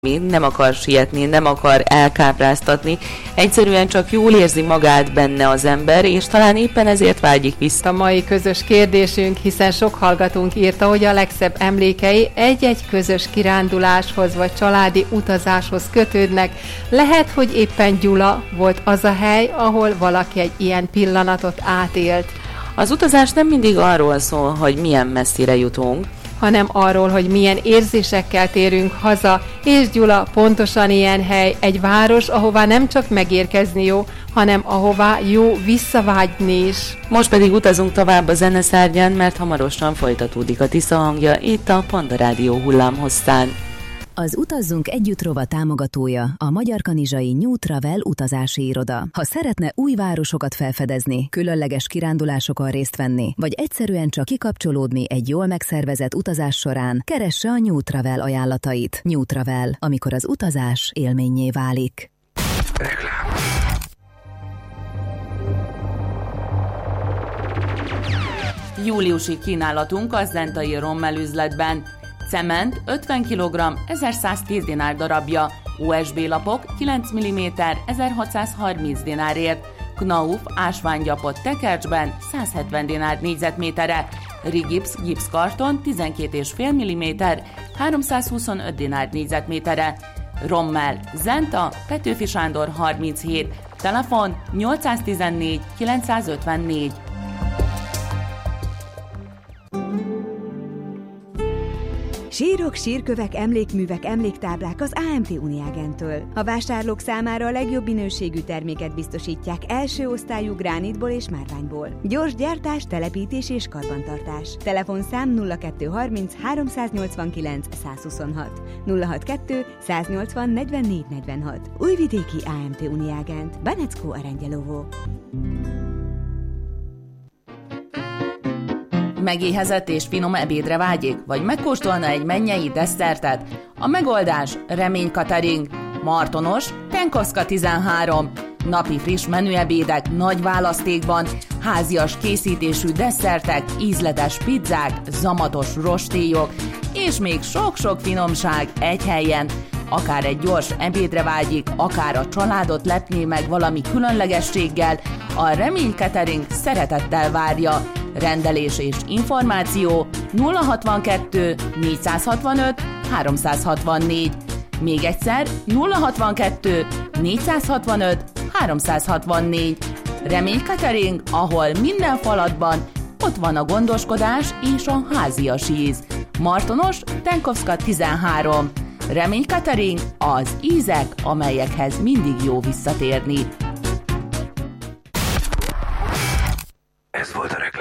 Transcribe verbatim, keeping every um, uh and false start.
nem akar sietni, nem akar elkápráztatni, egyszerűen csak jól érzi magát benne az ember, és talán éppen ezért vágyik vissza. A mai közös kérdésünk, hiszen sok hallgatónk írta, hogy a legszebb emlékei egy-egy közös kiránduláshoz vagy családi utazáshoz kötődnek. Lehet, hogy éppen Gyula volt az a hely, ahol valaki egy ilyen pillanatot átélt. Az utazás nem mindig arról szól, hogy milyen messzire jutunk, hanem arról, hogy milyen érzésekkel térünk haza, és Gyula pontosan ilyen hely, egy város, ahová nem csak megérkezni jó, hanem ahová jó visszavágyni is. Most pedig utazunk tovább a zeneszárnyán, mert hamarosan folytatódik a Tisza hangja itt a Panda Rádió hullámhosszán. Az Utazzunk Együtt rovat támogatója a Magyar Kanizsai New Travel utazási iroda. Ha szeretne új városokat felfedezni, különleges kirándulásokon részt venni, vagy egyszerűen csak kikapcsolódni egy jól megszervezett utazás során, keresse a New Travel ajánlatait. New Travel, amikor az utazás élménnyé válik. Reklám. Júliusi kínálatunk a zentai rommel üzletben. Cement ötven kilogramm, ezerszáztíz dinár darabja, u es bé lapok kilenc milliméter, ezerhatszázharminc dinárért, Knauf ásványgyapot tekercsben százhetven dinár négyzetméterre, Rigipsz gipszkarton tizenkét egész öt milliméter, háromszázhuszonöt dinár négyzetméterre, Rommel, Zenta, Petőfi Sándor harminchét, telefon nyolcszáztizennégy kilencszázötvennégy. Sírok, sírkövek, emlékművek, emléktáblák az á em té Uniágentől. A vásárlók számára a legjobb minőségű terméket biztosítják első osztályú gránitból és márványból. Gyors gyártás, telepítés és karbantartás. Telefonszám nulla kettő harminc háromszáznyolcvankilenc százhuszonhat, nulla hatvankettő száznyolcvan negyvennégy negyvenhat. Újvidéki á em té Uniágent, Benecko Arangyelovo. Megéhezett és finom ebédre vágyik, vagy megkóstolna egy mennyei desszertet? A megoldás Remény Catering, Martonos, Tenkovszka tizenhárom. Napi friss menüebédek nagy választékban, házias készítésű desszertek, ízletes pizzák, zamatos rostélyok, és még sok-sok finomság egy helyen. Akár egy gyors ebédre vágyik, akár a családot lepné meg valami különlegességgel, a Remény Catering szeretettel várja. Rendelés és információ nulla hatvankettő négyszázhatvanöt háromszázhatvannégy. Még egyszer nulla hatvankettő négyszázhatvanöt háromszázhatvannégy. Remény Catering, ahol minden falatban ott van a gondoskodás és a házias íz. Martonos, Tenkovszka tizenhárom. Remény Catering, az ízek, amelyekhez mindig jó visszatérni. Ez volt a reklám.